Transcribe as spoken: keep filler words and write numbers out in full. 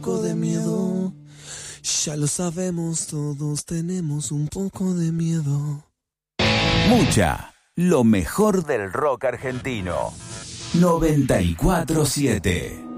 poco de miedo. Ya lo sabemos, todos tenemos un poco de miedo. Mucha, lo mejor del rock argentino. noventa y cuatro siete